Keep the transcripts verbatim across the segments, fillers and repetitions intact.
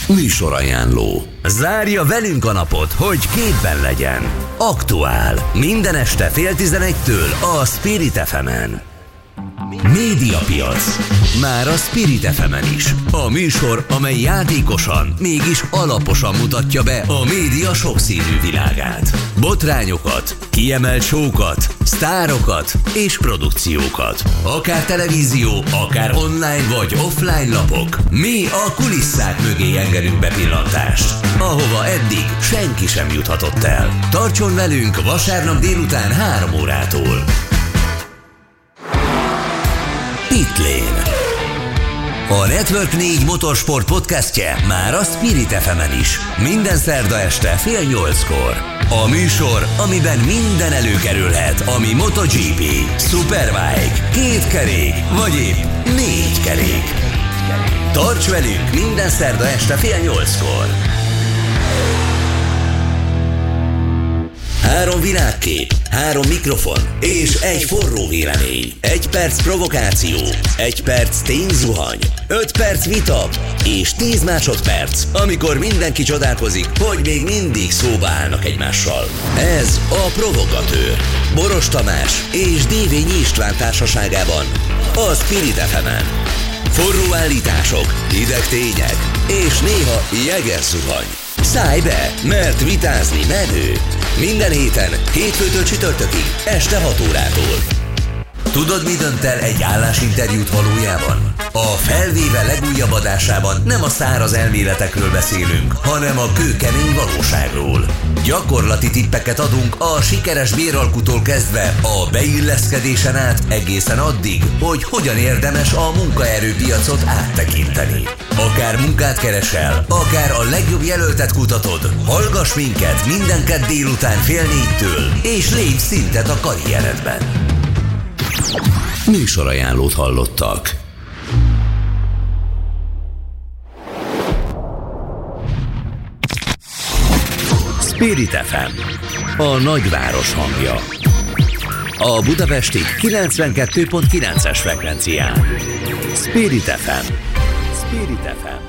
Műsorajánló. Zárja velünk a napot, hogy képben legyen. Aktuál. Minden este fél tizenegytől a Spirit ef emen. Médiapiac. Már a Spirit ef emen is. A műsor, amely játékosan, mégis alaposan mutatja be a média sokszínű világát. Botrányokat, kiemelt show-kat, sztárokat és produkciókat. Akár televízió, akár online vagy offline lapok. Mi a kulisszák mögé engedünk bepillantást, ahova eddig senki sem juthatott el. Tartson velünk vasárnap délután három órától. Pitlane. A Network négy motorsport podcastje már a Spirit ef emen is. Minden szerda este fél nyolckor. A műsor, amiben minden előkerülhet, ami MotoGP, Superbike, két kerék, vagy épp négy kerék. Tarts velünk minden szerda este fél nyolckor. Három világkép, három mikrofon és egy forró vélemény. Egy perc provokáció, egy perc tényzuhany, öt perc vita és tíz másodperc, amikor mindenki csodálkozik, hogy még mindig szóba állnak egymással. Ez a Provogatőr. Boros Tamás és Dévényi István társaságában a Spirit ef emen. Forró állítások, hideg tények és néha jegerzuhany. Szállj be, mert vitázni menő. Minden héten, hétfőtől csütörtökig, este hat órától. Tudod, mi dönt el egy állásinterjút valójában? A Felvéve legújabb adásában nem a száraz elméletekről beszélünk, hanem a kőkemény valóságról. Gyakorlati tippeket adunk a sikeres béralkutól kezdve a beilleszkedésen át egészen addig, hogy hogyan érdemes a munkaerőpiacot áttekinteni. Akár munkát keresel, akár a legjobb jelöltet kutatod, hallgass minket minden kedd délután fél négytől, és lépj szintet a karrieredben. Műsorajánlót hallottak. Spirit ef em, a nagyváros hangja. A budapesti kilencvenkettő pont kilences frekvencián. Spirit ef em. Spirit ef em.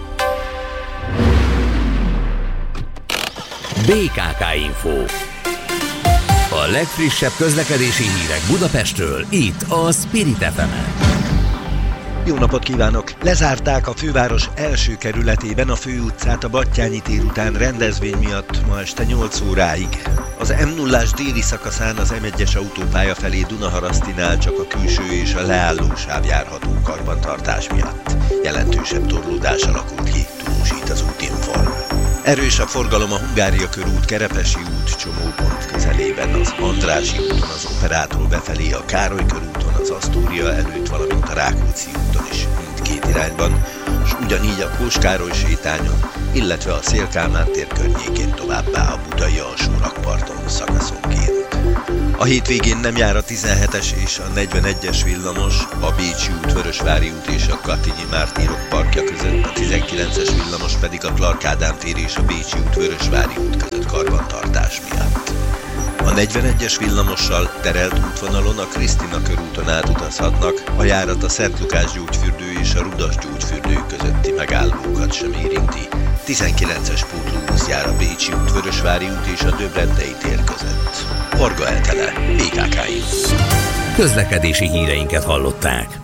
bé ká ká Info. A legfrissebb közlekedési hírek Budapestről, itt a Spirit ef emen. Jó napot kívánok! Lezárták a főváros első kerületében a főutcát a Battyányi tér után rendezvény miatt ma este nyolc óráig. Az em nullás déli szakaszán az em egyes autópálya felé Dunaharasztinál csak a külső és a leálló sáv járható karbantartás miatt. Jelentősebb torlódás alakult ki, tudósít az Útinform. Erős a forgalom a Hungária körút, Kerepesi út csomópont közelében, az Andrássy úton, az Operától befelé, a Károly körúton, az Asztória előtt, valamint a Rákóczi úton is mindkét irányban, és ugyanígy a Kós Károly sétányon, illetve a Széll-Kálmán tér környékén továbbá a Budai alsórakparton szakaszonként. A hétvégén nem jár a tizenhetes és a negyvenegyes villamos, a Bécsi út, Vörösvári út és a Katinyi Mártírok parkja között, a tizenkilences villamos pedig a Clark Ádám tér és a Bécsi út, Vörösvári út között karbantartás miatt. A negyvenegyes villamossal terelt útvonalon a Krisztina körúton átutazhatnak, a járat a Szent Lukás gyógyfürdő és a Rudas gyógyfürdő közötti megállókat sem érinti. tizenkilences pótlóbusz jár a Bécsi út, Vörösvári út és a Döbrendei tér között. Varga Eltele, bé ká ká Info. Közlekedési híreinket hallották.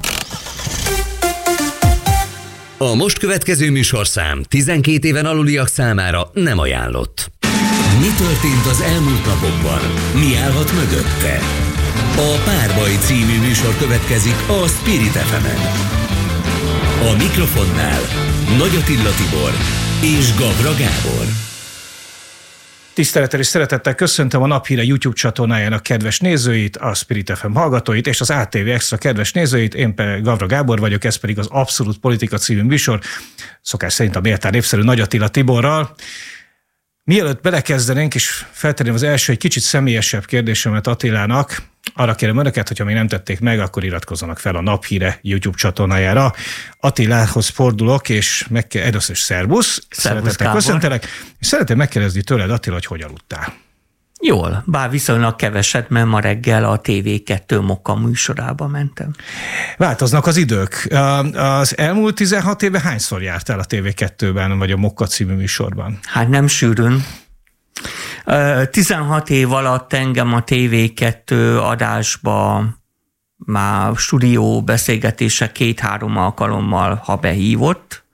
A most következő műsorszám tizenkét éven aluliak számára nem ajánlott. Mi történt az elmúlt napokban? Mi állhat mögötte? A Párbaj című műsor következik a Spirit ef emen. A mikrofonnál Nagy Attila Tibor és Gavra Gábor. Tisztelettel és szeretettel köszöntöm a Naphíre YouTube csatornájának kedves nézőit, a Spirit ef em hallgatóit és az á té vé Extra kedves nézőit. Én pedig Gavra Gábor vagyok, ez pedig az Abszolút Politika című műsor, szokás szerint a méltán népszerű Nagy Attila Tiborral. Mielőtt belekezdenénk, és feltenném az első egy kicsit személyesebb kérdésemet Attilának, arra kérem önöket, hogyha még nem tették meg, akkor iratkozzanak fel a Naphíre YouTube csatornájára. Attilához fordulok, és meg először is szervusz, szeretettel köszöntelek, és szeretném megkérdezni tőled, Attila, hogy hogy aludtál? Jól, bár viszonylag keveset, mert ma reggel a té vé kettő Mokka műsorába mentem. Változnak az idők. Az elmúlt tizenhat éve hányszor jártál a té vé kettőben, vagy a Mokka című műsorban? Hát nem sűrűn. tizenhat év alatt engem a té vé kettő adásba már stúdió beszélgetése két-három alkalommal, ha behívott.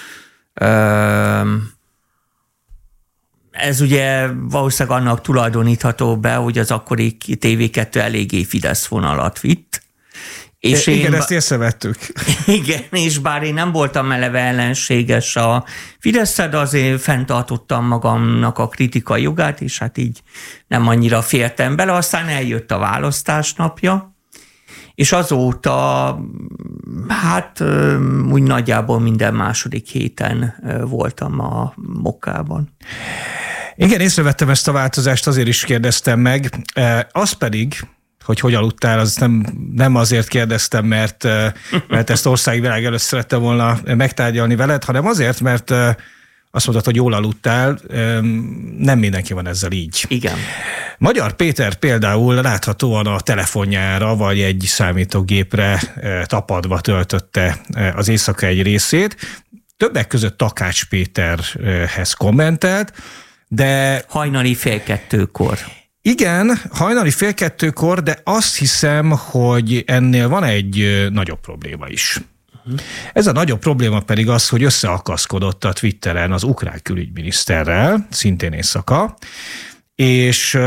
Ez ugye valószínűleg annak tulajdonítható be, hogy az akkori té vé kettő eléggé Fidesz vonalat vitt. És igen, én, ezt észrevettük. Igen, és bár én nem voltam eleve ellenséges a Fideszre, de azért fenntartottam magamnak a kritikai jogát, és hát így nem annyira fértem bele. Aztán eljött a választás napja, és azóta hát úgy nagyjából minden második héten voltam a Mokkában. Igen, észrevettem ezt a változást, azért is kérdeztem meg. Az pedig, hogy hogy aludtál, az nem, nem azért kérdeztem, mert, mert ezt országvilág előtt szerettem volna megtárgyalni veled, hanem azért, mert azt mondtad, hogy jól aludtál, nem mindenki van ezzel így. Igen. Magyar Péter például láthatóan a telefonjára vagy egy számítógépre tapadva töltötte az éjszaka egy részét. Többek között Takács Péterhez kommentelt, de... Hajnali fél kettőkor. Igen, hajnali fél kettőkor, de azt hiszem, hogy ennél van egy nagyobb probléma is. Uh-huh. Ez a nagyobb probléma pedig az, hogy összeakaszkodott a Twitteren az ukrán külügyminiszterrel, szintén éjszaka, és,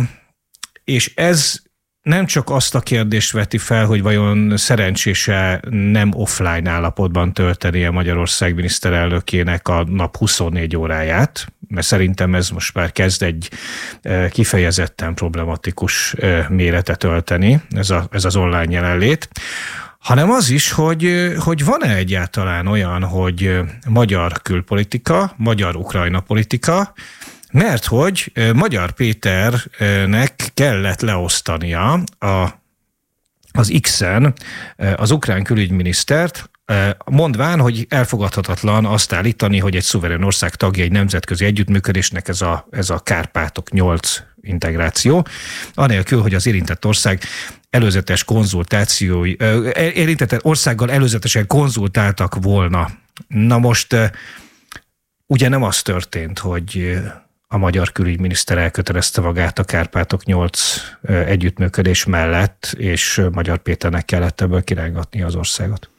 és ez nem csak azt a kérdést veti fel, hogy vajon szerencsése nem offline állapotban töltenie Magyarország miniszterelnökének a nap huszonnégy óráját, mert szerintem ez most már kezd egy kifejezetten problematikus méretet ölteni, ez, a, ez az online jelenlét, hanem az is, hogy, hogy van-e egyáltalán olyan, hogy magyar külpolitika, magyar-ukrajna politika, mert hogy Magyar Péternek kellett leosztania a, az X-en az ukrán külügyminisztert, mondván, hogy elfogadhatatlan azt állítani, hogy egy szuverén ország tagja egy nemzetközi együttműködésnek ez a, ez a Kárpátok nyolc integráció, anélkül, hogy az érintett ország előzetes konzultációi, érintett országgal előzetesen konzultáltak volna. Na most ugye nem az történt, hogy a magyar külügyminiszter elkötelezte magát a Kárpátok nyolc együttműködés mellett, és Magyar Péternek kellett ebből kirángatni az országot.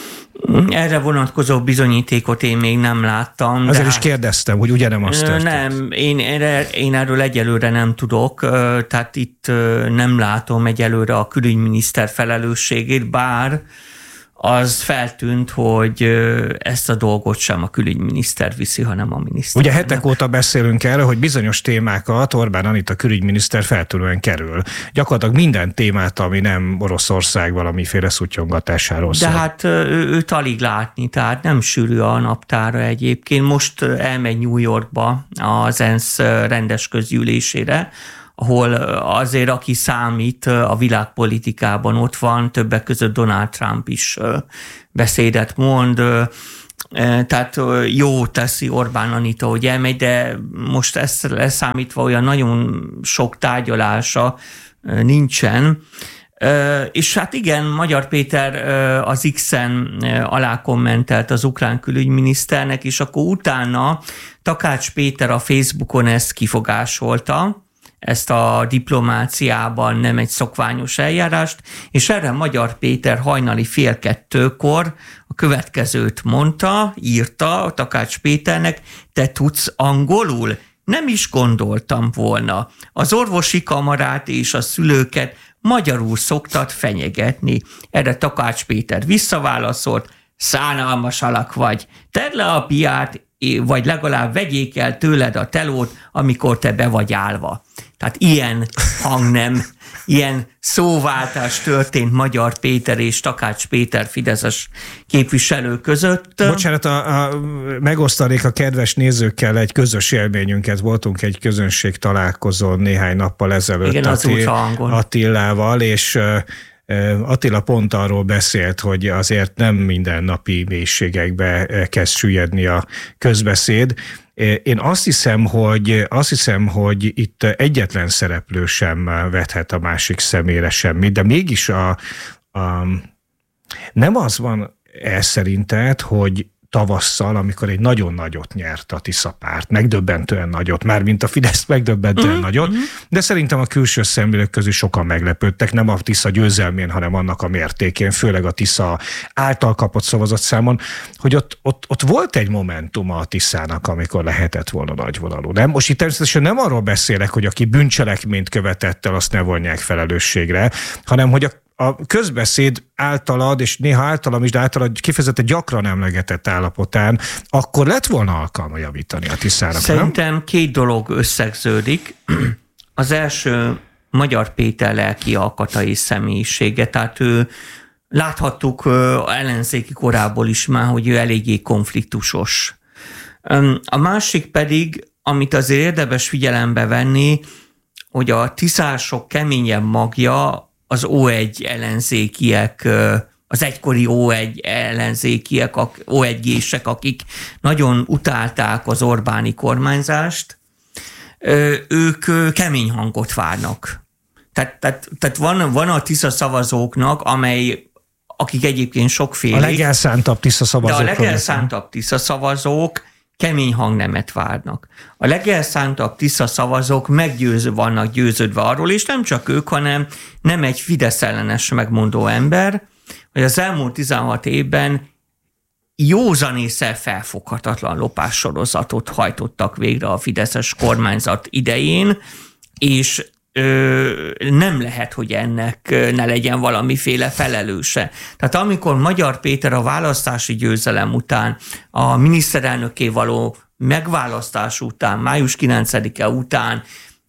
Erre vonatkozó bizonyítékot én még nem láttam. Azért is kérdeztem, hogy ugye nem az történt. Nem, én, erre, én erről egyelőre nem tudok, tehát itt nem látom egyelőre a külügyminiszter felelősségét, bár az feltűnt, hogy ezt a dolgot sem a külügyminiszter viszi, hanem a miniszter. Ugye hetek óta beszélünk erről, hogy bizonyos témákat Orbán Anita külügyminiszter feltűnően kerül. Gyakorlatilag minden témát, ami nem Oroszország valamiféle szutyongatásáról szól. De hát ő, őt alig látni, tehát nem sűrű a naptára egyébként. Most elmegy New Yorkba az ENSZ rendes közgyűlésére, ahol azért, aki számít a világpolitikában ott van, többek között Donald Trump is beszédet mond, tehát jó teszi Orbán Anita, hogy elmegy, de most ezt leszámítva olyan nagyon sok tárgyalása nincsen. És hát igen, Magyar Péter az X-en alá kommentelt az ukrán külügyminiszternek, és akkor utána Takács Péter a Facebookon ezt kifogásolta, ezt a diplomáciában nem egy szokványos eljárást, és erre Magyar Péter hajnali fél kettőkor a következőt mondta, írta Takács Péternek: te tudsz angolul? Nem is gondoltam volna. Az orvosi kamarát és a szülőket magyarul szoktad fenyegetni. Erre Takács Péter visszaválaszolt: szánalmas alak vagy, tedd le a piát, vagy legalább vegyék el tőled a telót, amikor te be vagy állva. Tehát ilyen hangnem, ilyen szóváltás történt Magyar Péter és Takács Péter fideszes képviselő között. Bocsánat, a, a, megosztanék a kedves nézőkkel egy közös élményünket. Voltunk egy közönség találkozón néhány nappal ezelőtt. Igen, az Attil, Attilával, és Attila pont arról beszélt, hogy azért nem mindennapi mélységekbe kezd süllyedni a közbeszéd, Én azt hiszem, hogy, azt hiszem, hogy itt egyetlen szereplő sem vethet a másik szemére semmit, de mégis a, a, nem az van ez szerinted, hogy tavasszal, amikor egy nagyon nagyot nyert a Tisza párt, megdöbbentően nagyot, már mint a Fidesz megdöbbentően uh-huh, nagyot, uh-huh. de szerintem a külső szemlélők közül sokan meglepődtek, nem a Tisza győzelmén, hanem annak a mértékén, főleg a Tisza által kapott szavazatszámon, hogy ott, ott, ott volt egy momentuma a Tiszának, amikor lehetett volna nagyvonalú. Nem? Most itt természetesen nem arról beszélek, hogy aki bűncselekményt követett el, azt ne vonják felelősségre, hanem hogy a a közbeszéd általad, és néha általam is, de általad kifejezetten gyakran emlegetett állapotán, akkor lett volna alkalma javítani a Tiszának, Szerintem nem? két dolog összegződik. Az első Magyar Péter lelki alkata és személyisége, tehát ő láthattuk ellenzéki korából is már, hogy ő eléggé konfliktusos. A másik pedig, amit azért érdemes figyelembe venni, hogy a tiszások keményebb magja az ó egy ellenzékiek, az egykori ó egy ellenzékiek, ó egy-gések, akik nagyon utálták az Orbáni kormányzást, ők kemény hangot várnak. Tehát, tehát, tehát van, van a Tisza szavazóknak, amely, akik egyébként sokféle. A legelszántabb Tisza szavazók. De a legelszántabb Tisza szavazók kemény hangnemet várnak. A legelszántabb Tisza szavazók meggyőző vannak győződve arról, és nem csak ők, hanem nem egy Fidesz ellenes megmondó ember, hogy az elmúlt tizenhat évben józanésszel felfoghatatlan lopássorozatot hajtottak végre a fideszes kormányzat idején, és ö, nem lehet, hogy ennek ne legyen valamiféle felelőse. Tehát amikor Magyar Péter a választási győzelem után, a miniszterelnökké való megválasztás után, május kilencedike után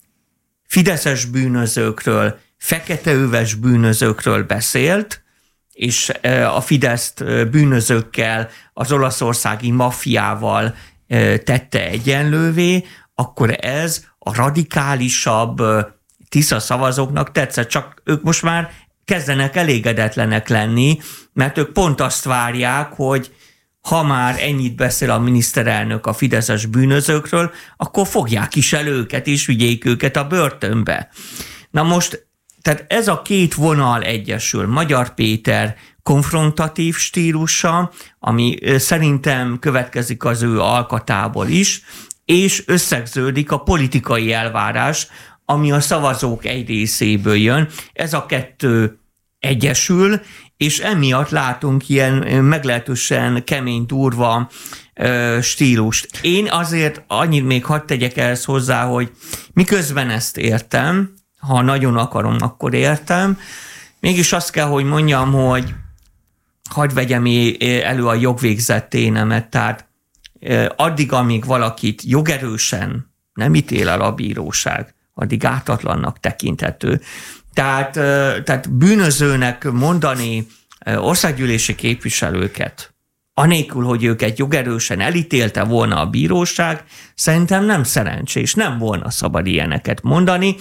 fideszes bűnözőkről, feketeöves bűnözőkről beszélt, és a Fideszt bűnözőkkel, az olaszországi maffiával tette egyenlővé, akkor ez a radikálisabb Tisza szavazóknak tetszett, csak ők most már kezdenek elégedetlenek lenni, mert ők pont azt várják, hogy ha már ennyit beszél a miniszterelnök a fideszes bűnözőkről, akkor fogják is el őket, és vigyék őket a börtönbe. Na most, tehát ez a két vonal egyesül. Magyar Péter konfrontatív stílusa, ami szerintem következik az ő alkatából is, és összegződik a politikai elvárás, ami a szavazók egy részéből jön. Ez a kettő egyesül, és emiatt látunk ilyen meglehetősen kemény, durva stílust. Én azért annyit még hadd tegyek ehhez hozzá, hogy miközben ezt értem, ha nagyon akarom, akkor értem, mégis azt kell, hogy mondjam, hogy hadd vegyem elő a jogvégzetténemet, tehát addig, amíg valakit jogerősen nem ítél el a bíróság, addig ártatlannak tekinthető. Tehát, tehát bűnözőnek mondani országgyűlési képviselőket, anélkül, hogy őket jogerősen elítélte volna a bíróság, szerintem nem szerencsés, nem volna szabad ilyeneket mondani.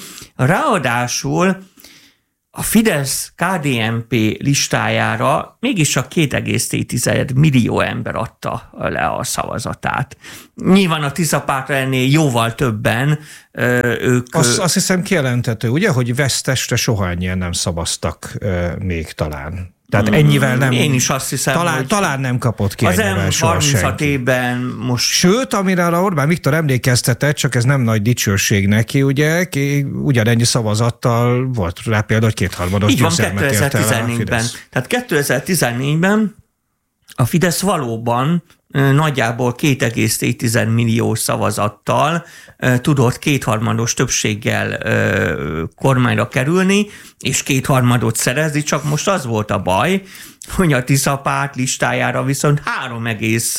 Ráadásul a Fidesz-ká dé en pé listájára mégis a két egész tized millió ember adta le a szavazatát. Nyilván a Tisza pártra ennél jóval többen ők... Azt, azt hiszem kijelentető, ugye, hogy vesztesre soha ennyien nem szavaztak még talán. Tehát ennyivel nem... Én is azt hiszem, talán, hogy talán nem kapott ki az ennyivel soha senki. harminchat évben most... Sőt, amire a Orbán Viktor emlékeztetett, csak ez nem nagy dicsőség neki, ugye, ugyanennyi szavazattal volt rá például, hogy kétharmados győzelmet ért el a Fidesz. Tehát kétezer-tizennégyben a Fidesz valóban nagyjából két egész tized millió szavazattal tudott kétharmados többséggel kormányra kerülni, és kétharmadot szerezni, csak most az volt a baj, hogy a Tisza párt listájára viszont három egész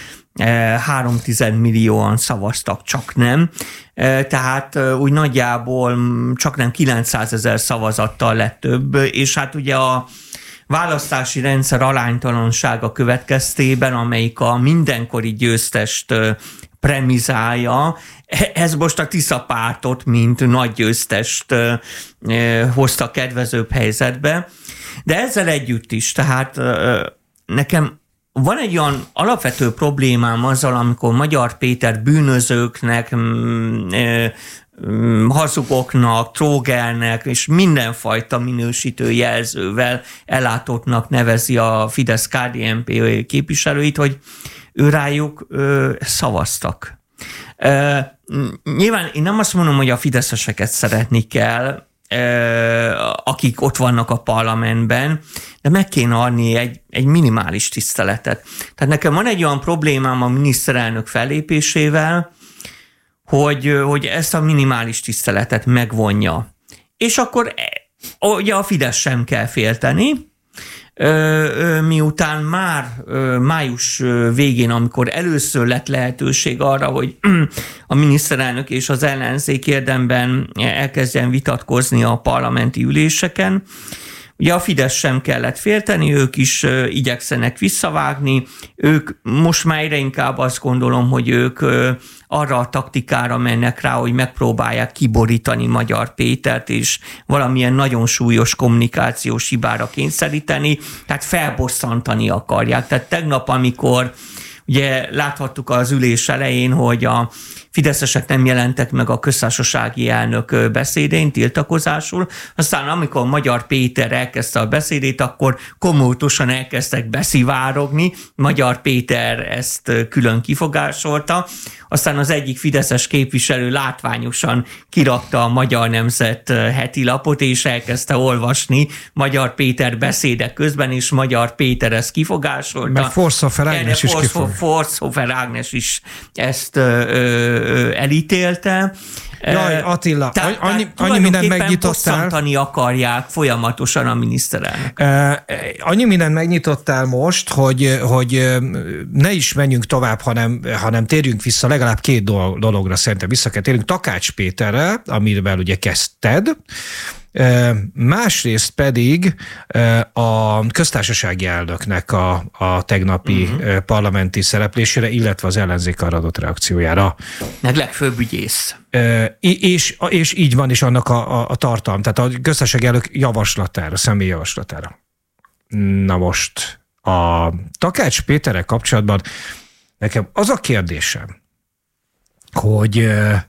három millióan szavaztak, csak nem. Tehát úgy nagyjából csak nem kilencszázezer szavazattal lett több, és hát ugye a választási rendszer aránytalansága következtében, amelyik a mindenkori győztest premizálja, ez most a Tisza pártot, mint nagy győztest hozta kedvezőbb helyzetbe. De ezzel együtt is, tehát nekem van egy olyan alapvető problémám azzal, amikor Magyar Péter bűnözőknek, hazugoknak, trógernek és mindenfajta minősítő jelzővel ellátottnak nevezi a Fidesz-ká dé en pé képviselőit, hogy ő rájuk ö, szavaztak. Ö, nyilván én nem azt mondom, hogy a fideszeseket szeretni kell, ö, akik ott vannak a parlamentben, de meg kéne adni egy, egy minimális tiszteletet. Tehát nekem van egy olyan problémám a miniszterelnök fellépésével, hogy, hogy ezt a minimális tiszteletet megvonja. És akkor ugye a Fidesz sem kell félteni, miután már május végén, amikor először lett lehetőség arra, hogy a miniszterelnök és az ellenzék érdemben elkezdjen vitatkozni a parlamenti üléseken, ugye a Fidesz sem kellett félteni, ők is igyekszenek visszavágni, ők most már egyre inkább azt gondolom, hogy ők arra a taktikára mennek rá, hogy megpróbálják kiborítani Magyar Pétert, és valamilyen nagyon súlyos kommunikációs hibára kényszeríteni, tehát felbosszantani akarják. Tehát tegnap, amikor ugye láthattuk az ülés elején, hogy a fideszesek nem jelentek meg a köztársasági elnök beszédén tiltakozásul, aztán amikor Magyar Péter elkezdte a beszédét, akkor komótosan elkezdtek beszivárogni, Magyar Péter ezt külön kifogásolta, aztán az egyik fideszes képviselő látványosan kirakta a Magyar Nemzet heti lapot, és elkezdte olvasni Magyar Péter beszédek közben, és Magyar Péter ezt kifogásolta. Meg Forshofer Ágnes is kifogásolta. Forshofer Ágnes is ezt ö, ö, elítélte. Jaj, Attila, Te, annyi, annyi mindent megnyitottál. Bosszantani akarják folyamatosan a miniszterelnök. Annyi mindent megnyitottál most, hogy, hogy ne is menjünk tovább, hanem, hanem térjünk vissza legalább két dologra, szerintem vissza kell térjünk. Takács Péterre, amivel ugye kezdted, másrészt pedig a köztársasági elnöknek a, a tegnapi uh-huh. parlamenti szereplésére, illetve az ellenzék arra adott reakciójára. Meg legfőbb ügyész. És, és így van is annak a, a, a tartalom, tehát a köztársasági elnök javaslatára, személyi javaslatára. Na most a Takács Péterrel kapcsolatban nekem az a kérdésem, hogy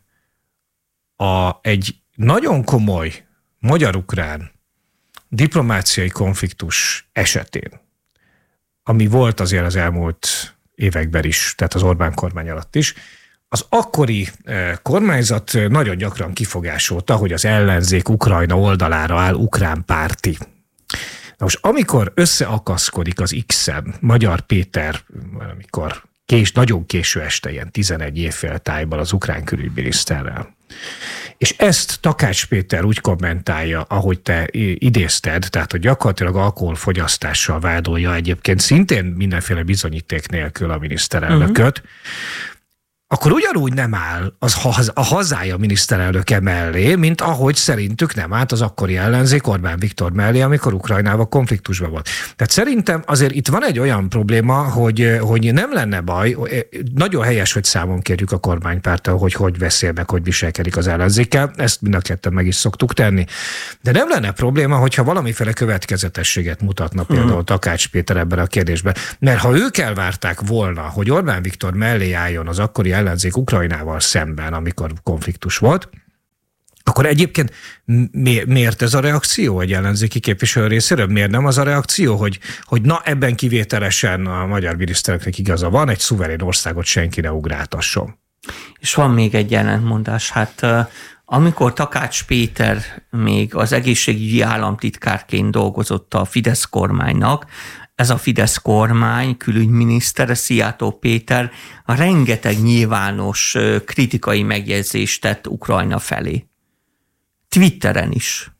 a, egy nagyon komoly magyar-ukrán diplomáciai konfliktus esetén, ami volt azért az elmúlt években is, tehát az Orbán kormány alatt is, az akkori kormányzat nagyon gyakran kifogásolta, hogy az ellenzék Ukrajna oldalára áll ukrán párti. Na most amikor összeakaszkodik az X-en Magyar Péter, amikor kés, nagyon késő este, ilyen tizenegy évfél tájban az ukrán külügyminiszterrel, és ezt Takács Péter úgy kommentálja, ahogy te idézted, tehát hogy gyakorlatilag alkoholfogyasztással vádolja egyébként szintén mindenféle bizonyíték nélkül a miniszterelnököt, uh-huh. akkor ugyanúgy nem áll az a hazája miniszterelnöke mellé, mint ahogy szerintük nem állt az akkori ellenzék Orbán Viktor mellé, amikor Ukrajnával konfliktusban volt. Tehát szerintem azért itt van egy olyan probléma, hogy, hogy nem lenne baj, nagyon helyes, hogy számon kérjük a kormánypárttal, hogy hogy beszélnek, hogy viselkedik az ellenzékkel, ezt mind a ketten meg is szoktuk tenni. De nem lenne probléma, hogyha valamiféle következetességet mutatna például uh-huh. Takács Péter ebben a kérdésben. Mert ha ők elvárták volna, hogy Orbán Viktor mellé álljon az akkori ellenzék Ukrajnával szemben, amikor konfliktus volt, akkor egyébként mi, miért ez a reakció egy ellenzéki képviselő részéről? Miért nem az a reakció, hogy, hogy na ebben kivételesen a magyar miniszterelnöknek igaza van, egy szuverén országot senki ne ugráltasson? És van még egy ellentmondás. Hát amikor Takács Péter még az egészségügyi államtitkárként dolgozott a Fidesz kormánynak, ez a Fidesz kormány, külügyminisztere, Szijjártó Péter a rengeteg nyilvános kritikai megjegyzést tett Ukrajna felé. Twitteren is.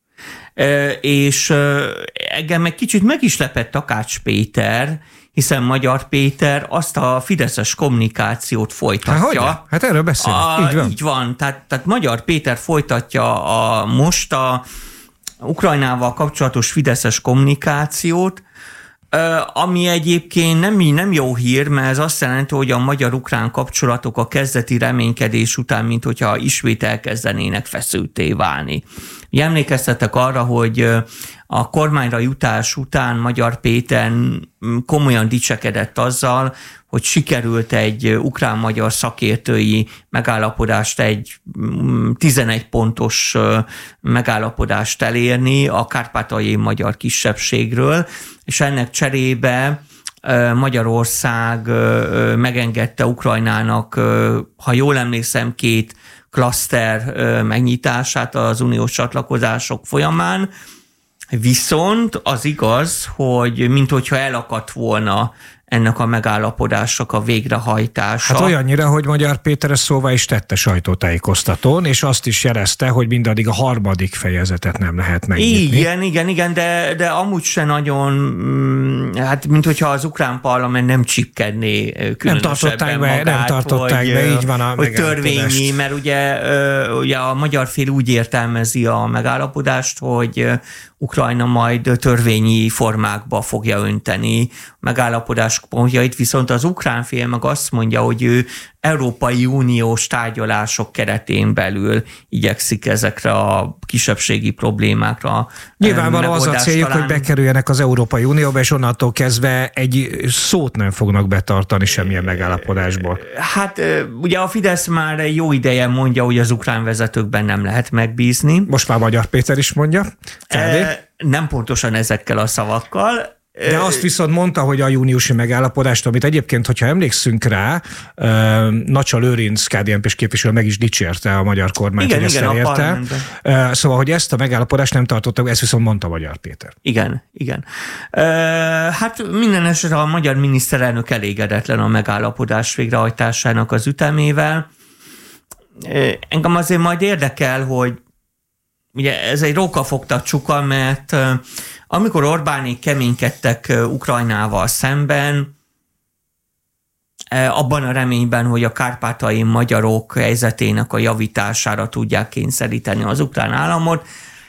És engem meg kicsit meg is lepett Takács Péter, hiszen Magyar Péter azt a fideszes kommunikációt folytatja. Hát, hát erről beszélünk, a, így van. Így van, tehát, tehát Magyar Péter folytatja a, most a Ukrajnával kapcsolatos fideszes kommunikációt, ami egyébként nem, nem jó hír, mert ez azt jelenti, hogy a magyar-ukrán kapcsolatok a kezdeti reménykedés után, mint hogyha ismét elkezdenének feszültté válni. Emlékeztetek arra, hogy a kormányra jutás után Magyar Péter komolyan dicsekedett azzal, hogy sikerült egy ukrán-magyar szakértői megállapodást, egy tizenegy pontos megállapodást elérni a kárpátaljai magyar kisebbségről, és ennek cserébe Magyarország megengedte Ukrajnának, ha jól emlékszem, két klaszter megnyitását az uniós csatlakozások folyamán, viszont az igaz, hogy minthogyha elakadt volna ennek a megállapodásnak a végrehajtása. Hát olyannyira, hogy Magyar Péter ezt szóvá is tette sajtótájékoztatón, és azt is jelezte, hogy mindaddig a harmadik fejezetet nem lehet megnyitni. Igen, igen, igen, de, de amúgy se nagyon, hát minthogyha az ukrán parlament nem csipkedné különösebben nem tartották be, magát, nem tartották hogy, be, így van a hogy törvényi, mert ugye, ugye a magyar fél úgy értelmezi a megállapodást, hogy Ukrajna majd törvényi formákba fogja önteni megállapodás pontjait, viszont az ukrán fél meg azt mondja, hogy ő Európai Uniós tárgyalások keretén belül igyekszik ezekre a kisebbségi problémákra nyilvánvaló az a céljuk, talán. hogy bekerüljenek az Európai Unióba, és onnantól kezdve egy szót nem fognak betartani semmilyen megállapodásból. Hát ugye a Fidesz már jó ideje mondja, hogy az ukrán vezetőkben nem lehet megbízni. Most már Magyar Péter is mondja. E, nem pontosan ezekkel a szavakkal. De azt viszont mondta, hogy a júniusi megállapodást, amit egyébként, hogyha emlékszünk rá, Nacsa Lőrinc ká dé en pés képviselő meg is dicsérte a magyar kormányt, igen, hogy ezt igen, elérte. Szóval, hogy ezt a megállapodást nem tartottak, ezt viszont mondta Magyar Péter. Igen, igen. Hát minden esetre a magyar miniszterelnök elégedetlen a megállapodás végrehajtásának az ütemével. Engem azért majd érdekel, hogy ugye ez egy rókafogta csuka, mert amikor Orbánék keménykedtek Ukrajnával szemben, abban a reményben, hogy a kárpátaljai magyarok helyzetének a javítására tudják kényszeríteni az ukrán államot,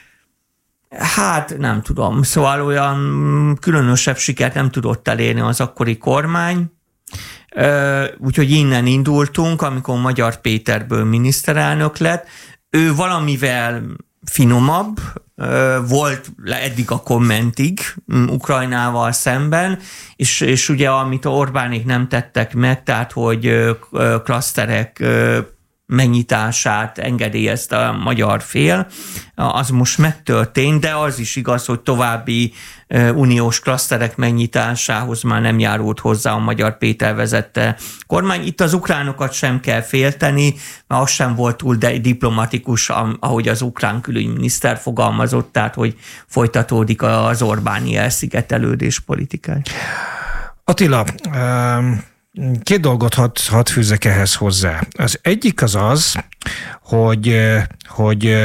hát nem tudom, szóval olyan különösebb sikert nem tudott elérni az akkori kormány, úgyhogy innen indultunk, amikor Magyar Péterből miniszterelnök lett. Ő valamivel finomabb volt eddig a kommentig Ukrajnával szemben, és, és ugye amit Orbánék nem tettek meg, tehát hogy klaszterek megnyitását engedélyezte a magyar fél, az most megtörtént, de az is igaz, hogy további uniós klaszterek megnyitásához már nem járult hozzá a Magyar Péter vezette kormány. Itt az ukránokat sem kell félteni, mert az sem volt túl diplomatikus, ahogy az ukrán külügyminiszter fogalmazott, tehát hogy folytatódik az Orbáni elszigetelődés politikai. Attila, um... két dolgot hadd had fűzzek ehhez hozzá. Az egyik az az, hogy, hogy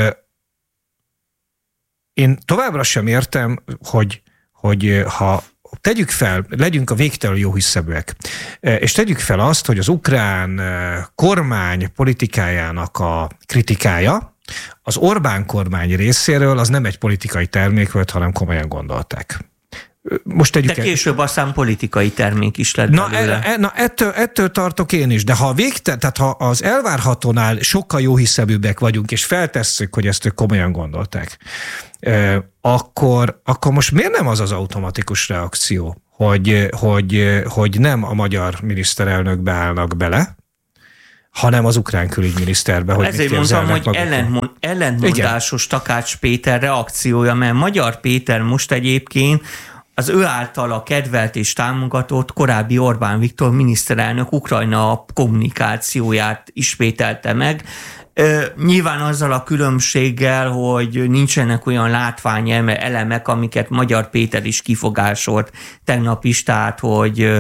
én továbbra sem értem, hogy, hogy ha tegyük fel, legyünk a végtelenül jóhiszeműek, és tegyük fel azt, hogy az ukrán kormány politikájának a kritikája az Orbán kormány részéről az nem egy politikai termék volt, hanem komolyan gondolták. Most de később aztán politikai termék is lett na, belőle. E, na ettől, ettől tartok én is, de ha, végte, tehát ha az elvárhatónál sokkal jóhiszeműbbek vagyunk, és feltesszük, hogy ezt ők komolyan gondolták, eh, akkor, akkor most miért nem az az automatikus reakció, hogy, hogy, hogy nem a magyar miniszterelnökbe állnak bele, hanem az ukrán külügyminiszterbe, hogy ezért mondtam, hogy ellentmond, ellentmondásos Takács Péter reakciója, mert Magyar Péter most egyébként az ő általa kedvelt és támogatott korábbi Orbán Viktor miniszterelnök Ukrajna kommunikációját ismételte meg. Nyilván azzal a különbséggel, hogy nincsenek olyan látványelemek, amiket Magyar Péter is kifogásolt tegnap is, tehát, hogy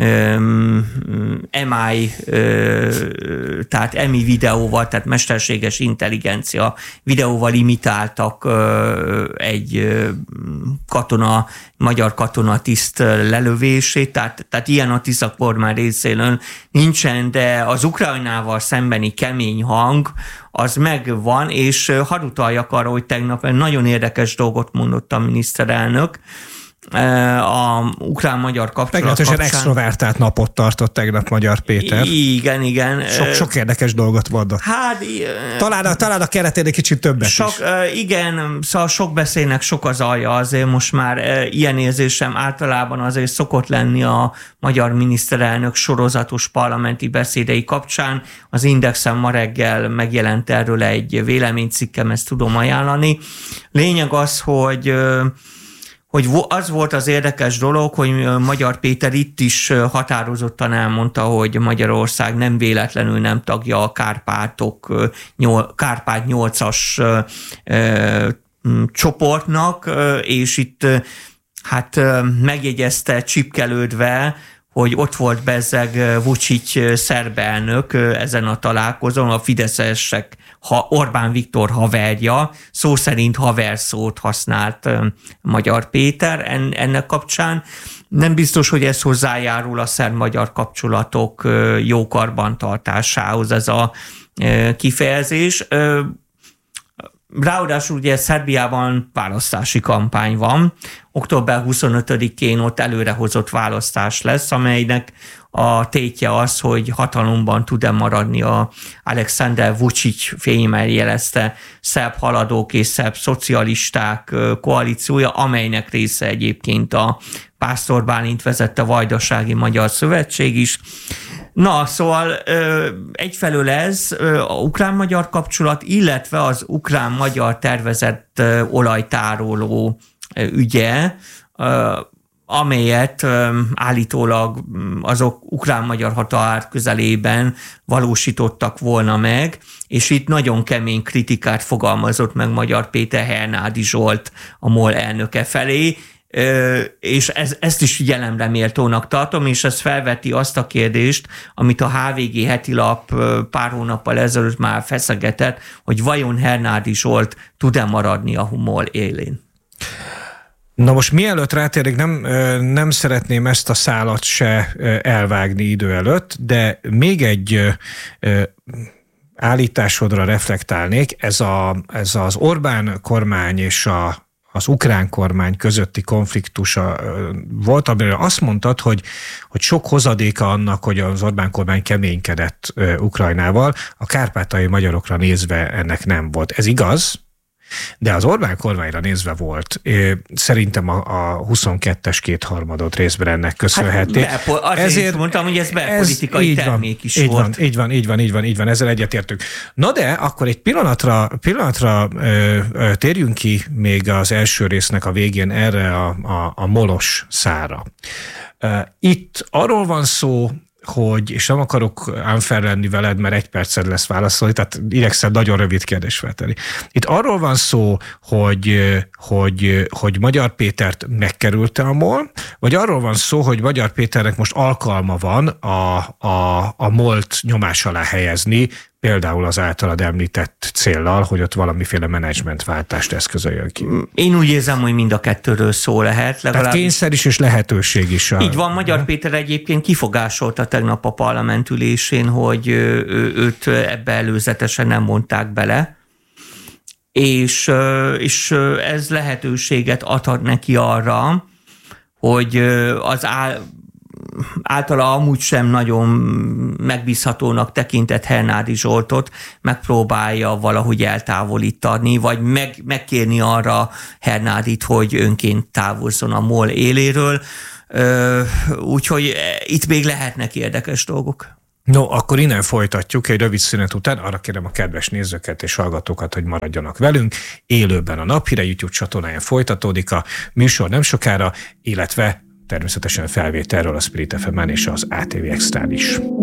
em i, tehát emi videóval, tehát mesterséges intelligencia videóval imitáltak egy katona, magyar katonatiszt lelövését, tehát, tehát ilyen a Tisza kormány részéről nincsen, de az Ukrajnával szembeni kemény hang az megvan, és hadd utaljak arra, hogy tegnap nagyon érdekes dolgot mondott a miniszterelnök, a ukrán-magyar kapcsolat meglehetősen extrovertált napot tartott tegnap Magyar Péter. Igen, igen. Sok, sok érdekes dolgot mondott. Hát, talán, a, talán a keretén egy kicsit többet sok, is. Igen, szóval sok beszélnek, sok az alja, azért most már ilyen érzésem általában azért szokott lenni a magyar miniszterelnök sorozatos parlamenti beszédei kapcsán. Az Indexen ma reggel megjelent erről egy véleménycikkem, ezt tudom ajánlani. Lényeg az, hogy hogy az volt az érdekes dolog, hogy Magyar Péter itt is határozottan elmondta, hogy Magyarország nem véletlenül nem tagja a Kárpátok, Kárpát nyolcas csoportnak, és itt hát megjegyezte csipkelődve, hogy ott volt bezzeg Vučić szerb elnök ezen a találkozón, a fideszesek ha Orbán Viktor haverja, szó szerint haverszót használt Magyar Péter ennek kapcsán. Nem biztos, hogy ez hozzájárul a szerb-magyar kapcsolatok jó karbantartásához ez a kifejezés. Ráadásul ugye Szerbiában választási kampány van. október huszonötödikén ott előrehozott választás lesz, amelynek a tétje az, hogy hatalomban tud-e maradni a Alexander Vučić fényemmel jelezte szerb haladók és szerb szocialisták koalíciója, amelynek része egyébként a Pásztor Bálint vezette Vajdasági Magyar Szövetség is. Na, szóval egyfelől ez a ukrán-magyar kapcsolat, illetve az ukrán-magyar tervezett olajtároló ügye, amelyet állítólag azok ukrán-magyar határ közelében valósítottak volna meg, és itt nagyon kemény kritikát fogalmazott meg Magyar Péter Hernádi Zsolt, a MOL elnöke felé, és ez, ezt is figyelemre méltónak tartom, és ez felveti azt a kérdést, amit a há vé gé heti lap pár hónappal ezelőtt már feszegetett, hogy vajon Hernádi Zsolt tud-e maradni a MOL élén. Na most mielőtt rátérnék, nem, nem szeretném ezt a szálat se elvágni idő előtt, de még egy állításodra reflektálnék. Ez, a, ez az Orbán kormány és a az ukrán kormány közötti konfliktusa volt, amire azt mondtad, hogy, hogy sok hozadéka annak, hogy az Orbán kormány keménykedett Ukrajnával, a kárpátaljai magyarokra nézve ennek nem volt. Ez igaz? De az Orbán kormányra nézve volt. Szerintem a, a huszonkettes kétharmadot részben ennek köszönhető. Hát, azért Ezért mondtam, hogy ez belpolitikai ez termék van, is így volt. Van, így van, így van, így van, így van, ezzel egyetértünk. Na de akkor egy pillanatra, pillanatra ö, ö, térjünk ki még az első résznek a végén erre a, a, a molos szára. Itt arról van szó, hogy, és nem akarok unfair lenni veled, mert egy perced lesz válaszolni, tehát igyekszem nagyon rövid kérdést feltenni. Itt arról van szó, hogy, hogy, hogy Magyar Pétert megkerülte a MOL, vagy arról van szó, hogy Magyar Péternek most alkalma van a, a, a MOL-t nyomás alá helyezni, például az általad említett céllal, hogy ott valamiféle menedzsmentváltást eszközöljön ki. Én úgy érzem, hogy mind a kettőről szó lehet. Legalább... Tehát kényszer is és lehetőség is. A... Így van, Magyar Péter egyébként kifogásolta tegnap a parlamentülésén, hogy őt ebbe előzetesen nem mondták bele, és, és ez lehetőséget adhat neki arra, hogy az áll általa amúgy sem nagyon megbízhatónak tekintett Hernádi Zsoltot megpróbálja valahogy eltávolítani, vagy meg, megkérni arra Hernádit, hogy önként távozzon a MOL éléről. Úgyhogy itt még lehetnek érdekes dolgok. No, akkor innen folytatjuk egy rövid szünet után. Arra kérem a kedves nézőket és hallgatókat, hogy maradjanak velünk. Élőben a Naphíre YouTube csatornáján folytatódik a műsor nem sokára, illetve természetesen felvételről a Spirit ef emen és az á té vé Extrán is.